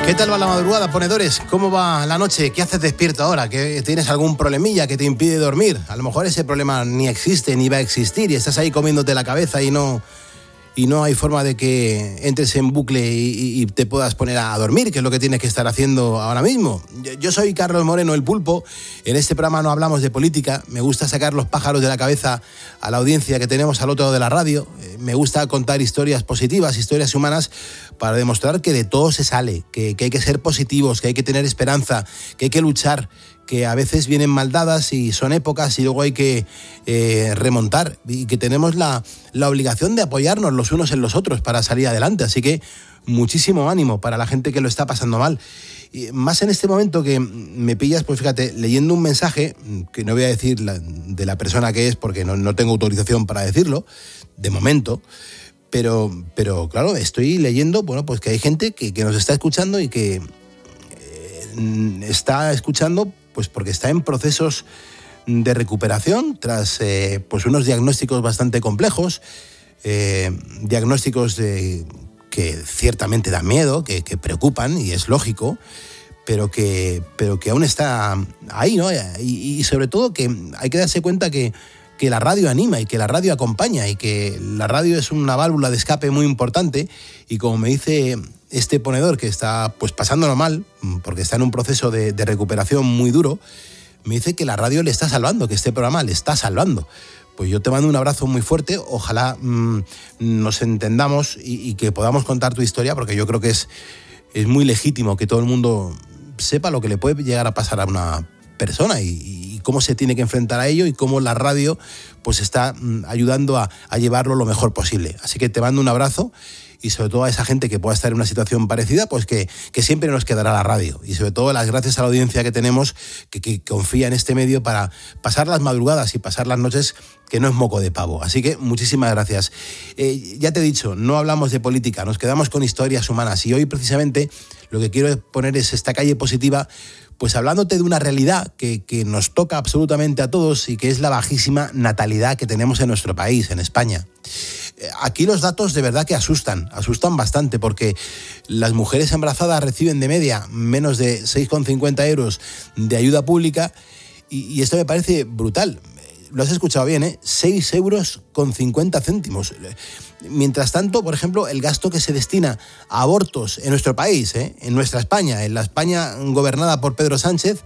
¿Qué tal va la madrugada, ponedores? ¿Cómo va la noche? ¿Qué haces despierto ahora? ¿Que tienes algún problemilla que te impide dormir? A lo mejor ese problema ni existe, ni va a existir, y estás ahí comiéndote la cabeza y no hay forma de que entres en bucle y te puedas poner a dormir, que es lo que tienes que estar haciendo ahora mismo. Yo soy Carlos Moreno, el Pulpo. En este programa no hablamos de política. Me gusta sacar los pájaros de la cabeza a la audiencia que tenemos al otro lado de la radio. Me gusta contar historias positivas, historias humanas, para demostrar que de todo se sale, que hay que ser positivos, que hay que tener esperanza, que hay que luchar, que a veces vienen mal dadas y son épocas y luego hay que remontar, y que tenemos la obligación de apoyarnos los unos en los otros para salir adelante. Así que muchísimo ánimo para la gente que lo está pasando mal. Y más en este momento que me pillas, pues fíjate, leyendo un mensaje, que no voy a decir de la persona que es porque no tengo autorización para decirlo, de momento. Pero claro, estoy leyendo, bueno, pues que hay gente que nos está escuchando y que está escuchando pues porque está en procesos de recuperación tras pues unos diagnósticos bastante complejos, diagnósticos que ciertamente dan miedo, que preocupan, y es lógico, pero que aún está ahí, ¿no? Y sobre todo que hay que darse cuenta que la radio anima y que la radio acompaña y que la radio es una válvula de escape muy importante. Y como me dice este ponedor que está pues pasándolo mal porque está en un proceso de recuperación muy duro, me dice que la radio le está salvando, que este programa le está salvando. Pues yo te mando un abrazo muy fuerte, ojalá nos entendamos y que podamos contar tu historia, porque yo creo que es muy legítimo que todo el mundo sepa lo que le puede llegar a pasar a una persona y cómo se tiene que enfrentar a ello, y cómo la radio pues está ayudando a llevarlo lo mejor posible. Así que te mando un abrazo, y sobre todo a esa gente que pueda estar en una situación parecida, pues que siempre nos quedará la radio. Y sobre todo las gracias a la audiencia que tenemos, que confía en este medio para pasar las madrugadas y pasar las noches, que no es moco de pavo. Así que muchísimas gracias. Ya te he dicho, no hablamos de política, nos quedamos con historias humanas. Y hoy precisamente lo que quiero poner es esta calle positiva, pues hablándote de una realidad que nos toca absolutamente a todos, y que es la bajísima natalidad que tenemos en nuestro país, en España. Aquí los datos de verdad que asustan bastante, porque las mujeres embarazadas reciben de media menos de 6,50 euros de ayuda pública, y esto me parece brutal. Lo has escuchado bien, 6,50 euros. Mientras tanto, por ejemplo, el gasto que se destina a abortos en nuestro país, en nuestra España, en la España gobernada por Pedro Sánchez,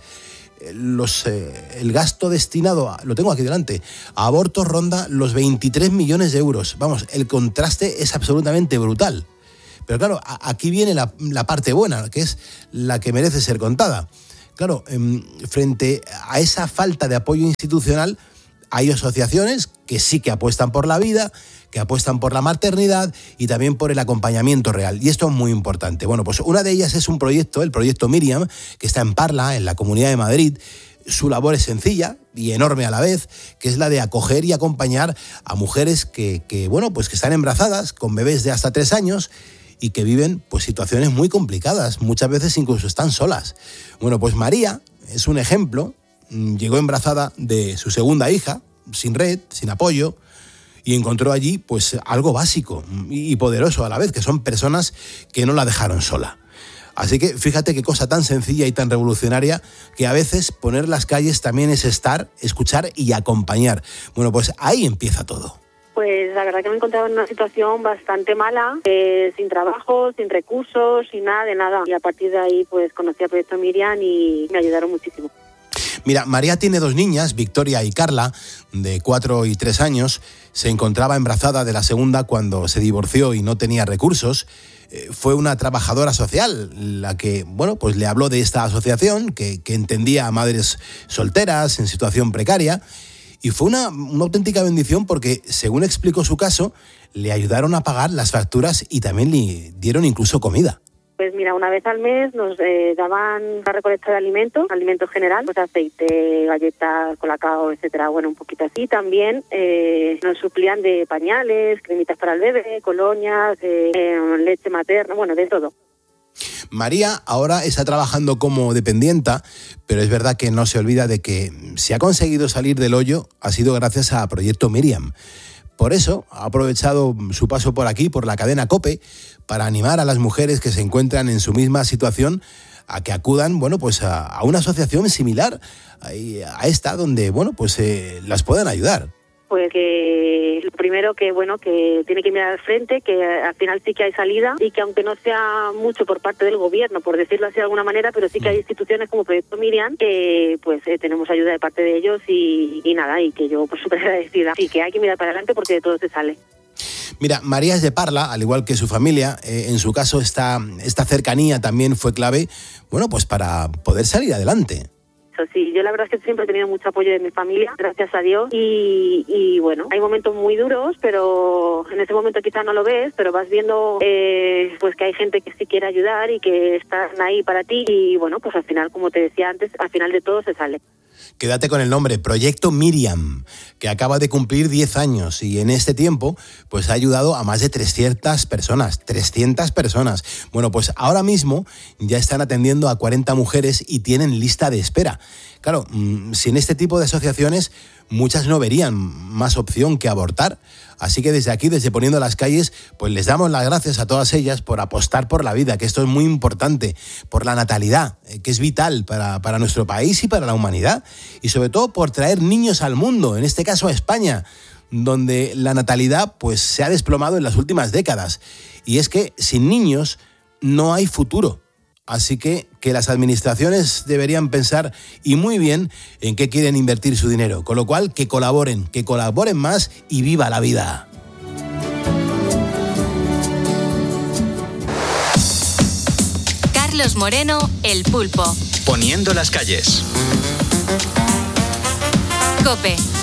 el gasto destinado, lo tengo aquí delante, a abortos ronda los 23 millones de euros. Vamos, el contraste es absolutamente brutal. Pero claro, aquí viene la parte buena, que es la que merece ser contada. Claro, frente a esa falta de apoyo institucional, hay asociaciones que sí que apuestan por la vida, que apuestan por la maternidad y también por el acompañamiento real. Y esto es muy importante. Bueno, pues una de ellas es un proyecto, el proyecto Miriam, que está en Parla, en la Comunidad de Madrid. Su labor es sencilla y enorme a la vez, que es la de acoger y acompañar a mujeres que están embarazadas con bebés de hasta 3 años y que viven pues situaciones muy complicadas. Muchas veces incluso están solas. Bueno, pues María es un ejemplo. Llegó embarazada de su segunda hija, sin red, sin apoyo, y encontró allí pues algo básico y poderoso a la vez, que son personas que no la dejaron sola. Así que fíjate qué cosa tan sencilla y tan revolucionaria, que a veces poner las calles también es estar, escuchar y acompañar. Bueno, pues ahí empieza todo. Pues la verdad que me encontraba en una situación bastante mala, sin trabajo, sin recursos, sin nada de nada. Y a partir de ahí pues conocí al proyecto Miriam y me ayudaron muchísimo. Mira, María tiene 2 niñas, Victoria y Carla, de 4 y 3 años. Se encontraba embarazada de la segunda cuando se divorció y no tenía recursos. Fue una trabajadora social la que, pues le habló de esta asociación que entendía a madres solteras en situación precaria. Y fue una auténtica bendición porque, según explicó su caso, le ayudaron a pagar las facturas y también le dieron incluso comida. Pues mira, una vez al mes nos daban la recolecta de alimentos general, pues aceite, galletas, colacao, etcétera, un poquito así. También nos suplían de pañales, cremitas para el bebé, colonias, leche materna, de todo. María ahora está trabajando como dependienta, pero es verdad que no se olvida de que si ha conseguido salir del hoyo ha sido gracias a Proyecto Miriam. Por eso ha aprovechado su paso por aquí, por la cadena COPE, para animar a las mujeres que se encuentran en su misma situación a que acudan, bueno, pues a una asociación similar a esta, donde, bueno, pues las puedan ayudar. Pues que lo primero que tiene que mirar al frente, que al final sí que hay salida y que aunque no sea mucho por parte del gobierno, por decirlo así de alguna manera, pero sí que hay instituciones como Proyecto Miriam que pues tenemos ayuda de parte de ellos y nada, y que yo pues súper agradecida. Sí, que hay que mirar para adelante porque de todo se sale. Mira, María es de Parla, al igual que su familia. En su caso esta cercanía también fue clave, bueno, pues para poder salir adelante. Sí, yo la verdad es que siempre he tenido mucho apoyo de mi familia, gracias a Dios, y bueno, hay momentos muy duros, pero en ese momento quizás no lo ves, pero vas viendo pues que hay gente que sí quiere ayudar y que están ahí para ti, y bueno, pues al final, como te decía antes, al final de todo se sale. Quédate con el nombre, Proyecto Miriam, que acaba de cumplir 10 años y en este tiempo pues ha ayudado a más de 300 personas. Bueno, pues ahora mismo ya están atendiendo a 40 mujeres y tienen lista de espera. Claro, sin este tipo de asociaciones muchas no verían más opción que abortar. Así que desde aquí, desde Poniendo las Calles, pues les damos las gracias a todas ellas por apostar por la vida, que esto es muy importante, por la natalidad, que es vital para nuestro país y para la humanidad, y sobre todo por traer niños al mundo, en este caso a España, donde la natalidad pues se ha desplomado en las últimas décadas. Y es que sin niños no hay futuro. Así que las administraciones deberían pensar, y muy bien, en qué quieren invertir su dinero. Con lo cual, que colaboren más y viva la vida. Carlos Moreno, El Pulpo. Poniendo las Calles. COPE.